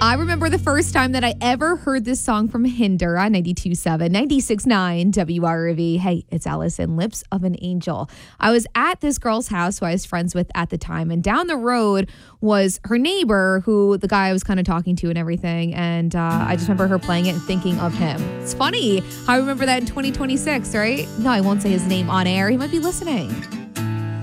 I remember the first time that I ever heard this song from Hinder on 92.7, 96.9 WRV. Hey, it's Allison, Lips of an Angel. I was at this girl's house who I was friends with at the time, and down the road was her neighbor, who the guy I was kind of talking to and everything, and I just remember her playing it and thinking of him. It's funny how I remember that in 2026, right? No, I won't say his name on air. He might be listening.